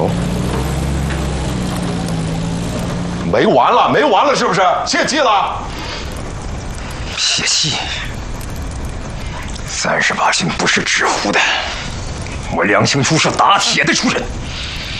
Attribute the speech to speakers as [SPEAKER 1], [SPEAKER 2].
[SPEAKER 1] 走。没完了，没完了，是不是？泄气了？
[SPEAKER 2] 泄气？38星不是纸糊的，我梁兴初是打铁的出身。